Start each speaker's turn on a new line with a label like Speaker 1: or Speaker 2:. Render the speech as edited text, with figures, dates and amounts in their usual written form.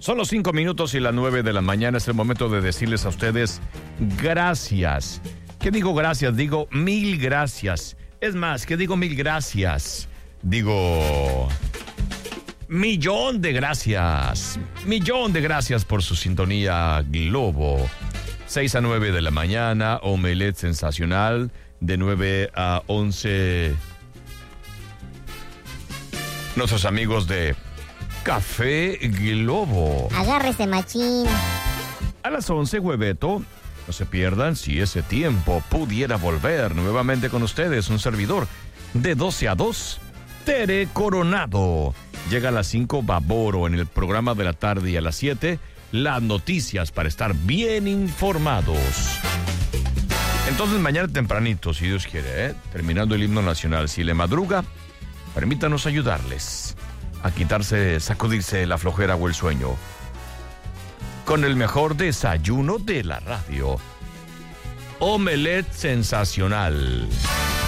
Speaker 1: Son los 5 minutos y las 9 de la mañana. Es el momento de decirles a ustedes gracias. ¿Qué digo gracias? Digo mil gracias. Es más, ¿qué digo mil gracias? Digo millón de gracias. Millón de gracias por su sintonía Globo. 6 a 9 de la mañana, Omelette Sensacional. De 9 a 11, nuestros amigos de Café Globo.
Speaker 2: Agárrese, machín.
Speaker 1: A las 11, Hueveto. No se pierdan si ese tiempo pudiera volver. Nuevamente con ustedes, un servidor. De 12 a 2, Tere Coronado. Llega a las 5, Baboro, en el programa de la tarde. Y a las 7, las noticias para estar bien informados. Entonces mañana tempranito, si Dios quiere, terminando el himno nacional, si le madruga, permítanos ayudarles a quitarse, sacudirse la flojera o el sueño con el mejor desayuno de la radio. Omelette Sensacional.